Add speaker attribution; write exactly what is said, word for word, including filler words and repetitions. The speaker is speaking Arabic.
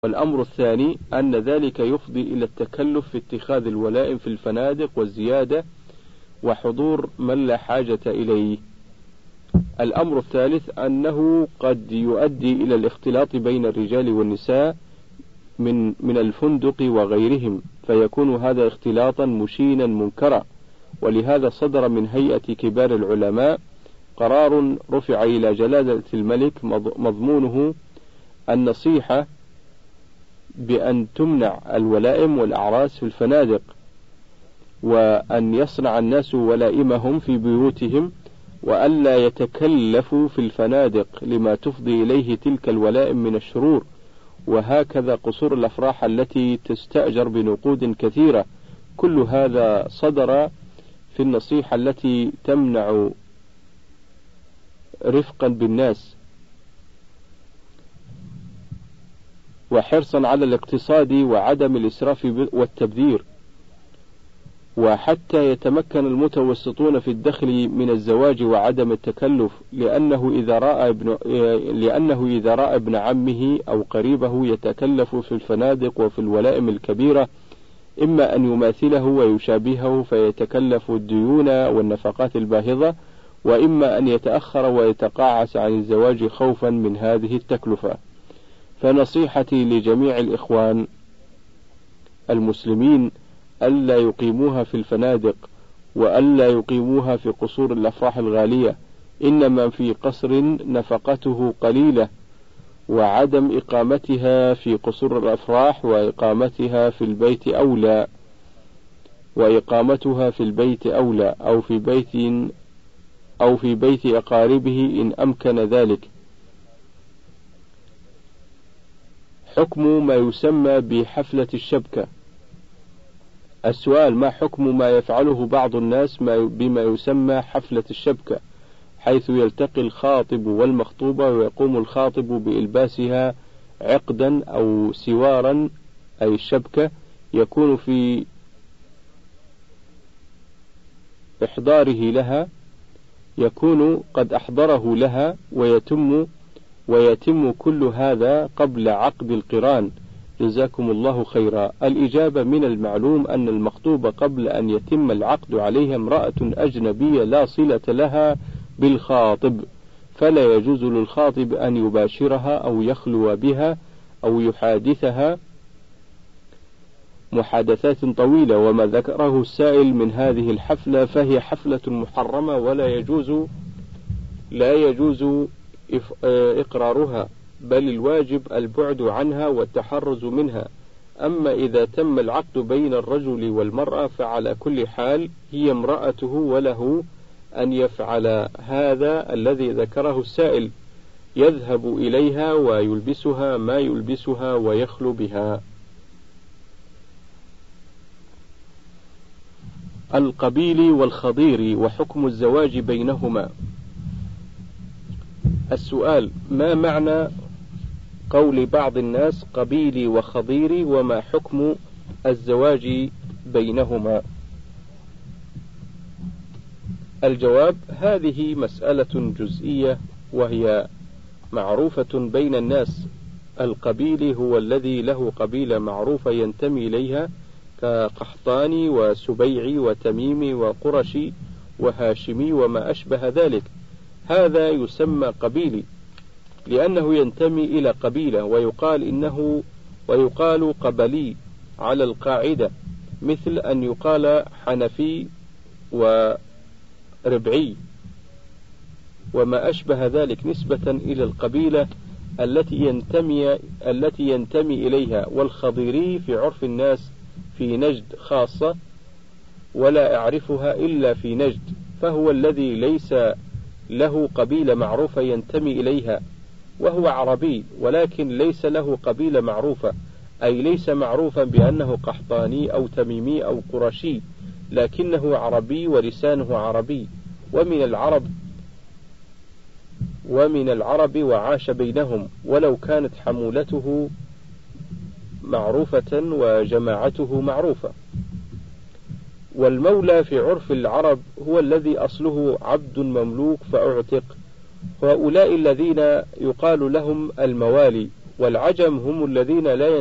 Speaker 1: والأمر الثاني أن ذلك يفضي إلى التكلف في اتخاذ الولائم في الفنادق والزيادة وحضور من لا حاجة إليه. الأمر الثالث أنه قد يؤدي إلى الاختلاط بين الرجال والنساء من من الفندق وغيرهم، فيكون هذا اختلاطا مشينا منكرا، ولهذا صدر من هيئة كبار العلماء قرار رفع إلى جلالة الملك مضمونه النصيحة بأن تمنع الولائم والأعراس في الفنادق، وأن يصنع الناس ولائمهم في بيوتهم، وألا يتكلفوا في الفنادق لما تفضي إليه تلك الولائم من الشرور. وهكذا قصور الأفراح التي تستأجر بنقود كثيرة، كل هذا صدر في النصيحة التي تمنع رفقا بالناس وحرصا على الاقتصاد وعدم الإسراف والتبذير، وحتى يتمكن المتوسطون في الدخل من الزواج وعدم التكلف، لأنه إذا رأى ابن لأنه إذا رأى ابن عمه أو قريبه يتكلف في الفنادق وفي الولائم الكبيرة، إما أن يماثله ويشابهه فيتكلف الديون والنفقات الباهظة، وإما أن يتأخر ويتقاعس عن الزواج خوفا من هذه التكلفة. فنصيحتي لجميع الإخوان المسلمين ألا يقيموها في الفنادق، وألا يقيموها في قصور الأفراح الغالية، إنما في قصر نفقته قليلة، وعدم إقامتها في قصور الأفراح وإقامتها في البيت أولى وإقامتها في البيت أولى أو في بيت أو في بيت أقاربه إن أمكن ذلك. حكم ما يسمى بحفلة الشبكة. السؤال: ما حكم ما يفعله بعض الناس بما يسمى حفلة الشبكة، حيث يلتقي الخاطب والمخطوبة ويقوم الخاطب بإلباسها عقدا أو سوارا، أي الشبكة، يكون في إحضاره لها يكون قد أحضره لها ويتم ويتم كل هذا قبل عقد القران، جزاكم الله خيرا. الإجابة: من المعلوم أن المخطوبة قبل أن يتم العقد عليها امرأة أجنبية لا صلة لها بالخاطب، فلا يجوز للخاطب أن يباشرها أو يخلو بها أو يحادثها محادثات طويلة. وما ذكره السائل من هذه الحفلة فهي حفلة محرمة، ولا يجوز لا يجوز إقرارها، بل الواجب البعد عنها والتحرز منها. أما إذا تم العقد بين الرجل والمرأة فعلى كل حال هي امرأته، وله أن يفعل هذا الذي ذكره السائل، يذهب إليها ويلبسها ما يلبسها ويخلو بها. القبيل والخضير وحكم الزواج بينهما. السؤال: ما معنى قول بعض الناس قبيلي وخضيري، وما حكم الزواج بينهما؟ الجواب: هذه مسألة جزئية وهي معروفة بين الناس. القبيلي هو الذي له قبيلة معروفة ينتمي إليها كقحطاني وسبيعي وتميمي وقرشي وهاشمي وما أشبه ذلك، هذا يسمى قبيلي لأنه ينتمي إلى قبيلة، ويقال إنه ويقال قبلي على القاعدة، مثل أن يقال حنفي وربعي وما أشبه ذلك نسبة إلى القبيلة التي ينتمي التي ينتمي إليها. والخضيري في عرف الناس في نجد خاصة، ولا أعرفها إلا في نجد، فهو الذي ليس له قبيلة معروفة ينتمي إليها، وهو عربي ولكن ليس له قبيلة معروفة، أي ليس معروفا بأنه قحطاني أو تميمي أو قرشي، لكنه عربي ولسانه عربي ومن العرب ومن العرب وعاش بينهم، ولو كانت حمولته معروفة وجماعته معروفة. والمولى في عرف العرب هو الذي أصله عبد مملوك فأعتق، هؤلاء الذين يقال لهم الموالي، والعجم هم الذين لا